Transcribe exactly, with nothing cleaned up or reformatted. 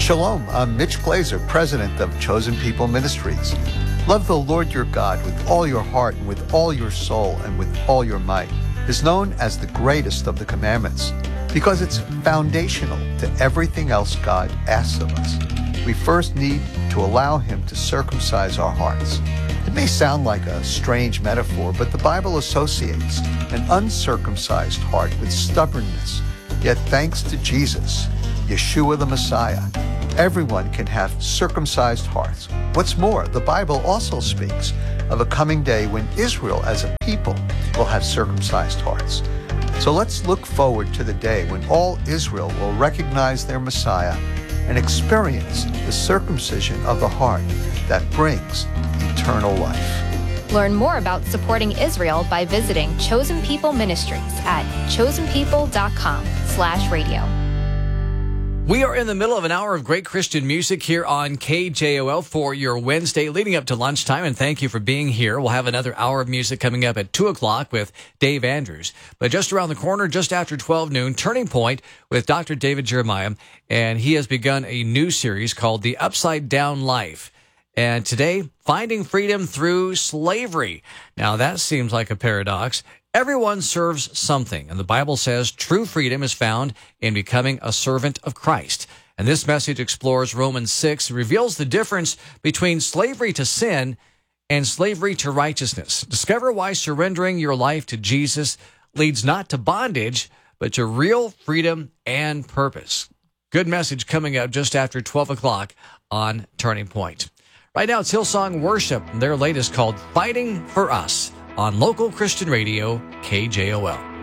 Shalom, I'm Mitch Glazer, president of Chosen People Ministries. Love the Lord your God with all your heart and with all your soul and with all your might is known as the greatest of the commandments because it's foundational to everything else God asks of us. We first need to allow him to circumcise our hearts. It may sound like a strange metaphor, but the Bible associates an uncircumcised heart with stubbornness. Yet thanks to Jesus, Yeshua the Messiah, everyone can have circumcised hearts. What's more, the Bible also speaks of a coming day when Israel as a people will have circumcised hearts. So let's look forward to the day when all Israel will recognize their Messiah and experience the circumcision of the heart that brings eternal life. Learn more about supporting Israel by visiting Chosen People Ministries at chosenpeople.com slash radio. We are in the middle of an hour of great Christian music here on K J O L for your Wednesday leading up to lunchtime, and thank you for being here. We'll have another hour of music coming up at two o'clock with Dave Andrews. But just around the corner, just after twelve noon, Turning Point with Doctor David Jeremiah, and he has begun a new series called The Upside Down Life. And today, finding freedom through slavery. Now, that seems like a paradox. Everyone serves something, and the Bible says true freedom is found in becoming a servant of Christ. And this message explores Romans six, reveals the difference between slavery to sin and slavery to righteousness. Discover why surrendering your life to Jesus leads not to bondage, but to real freedom and purpose. Good message coming up just after twelve o'clock on Turning Point. Right now, it's Hillsong Worship, their latest called Fighting for Us, on local Christian radio, K J O L.